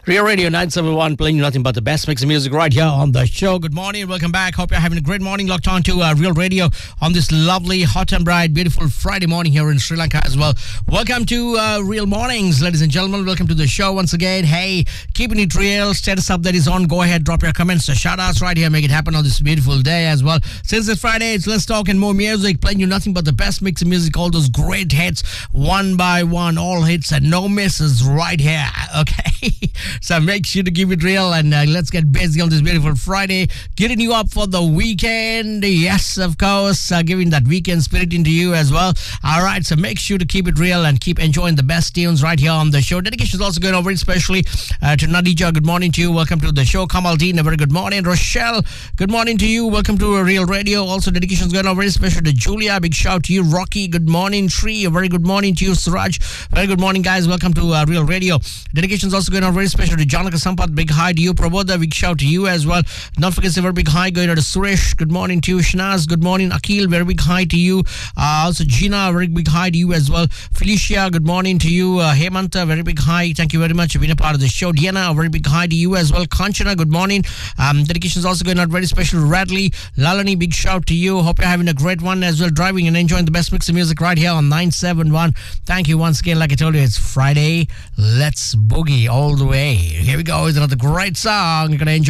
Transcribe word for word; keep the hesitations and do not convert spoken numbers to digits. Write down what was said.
Real Radio nine seven one, playing you nothing but the best mix of music right here on the show. Good morning, welcome back. Hope you're having a great morning. Locked on to uh, Real Radio on this lovely, hot and bright, beautiful Friday morning here in Sri Lanka as well. Welcome to uh, Real Mornings, ladies and gentlemen. Welcome to the show once again. Hey, keeping it real, status update is on. Go ahead, drop your comments, uh, shout outs right here, make it happen on this beautiful day as well. Since it's Friday, it's Let's Talk and More Music, playing you nothing but the best mix of music, all those great hits, one by one, all hits and no misses right here, okay? So make sure to keep it real and uh, let's get busy on this beautiful Friday, getting you up for the weekend. Yes, of course, uh, giving that weekend spirit into you as well. All right, so make sure to keep it real and keep enjoying the best tunes right here on the show. Dedication is also going over, especially uh, to Nadija. Good morning to you. Welcome to the show. Kamaldeen, a very good morning. Rochelle, good morning to you. Welcome to a Real Radio. Also, dedication is going over, especially to Julia. Big shout to you. Rocky, good morning. Tree, a very good morning to you. Suraj, very good morning, guys. Welcome to uh, Real Radio. Dedication is also going over, very special to Janaka Sampath. Big hi to you. Prabodha, big shout to you as well. Not forget a very big hi going to Suresh. Good morning to you. Shnaz, good morning. Akil, very big hi to you. Uh, also Gina, very big hi to you as well. Felicia, good morning to you. Uh, Hemanta, very big hi. Thank you very much for being a part of the show. Diana, a very big hi to you as well. Kanchana, good morning. Um, dedication is also going out very special to Radley. Lalani, big shout to you. Hope you're having a great one as well, driving and enjoying the best mix of music right here on nine seven one. Thank you once again. Like I told you, it's Friday. Let's boogie all the way. Here we go. It's another great song. You're going to enjoy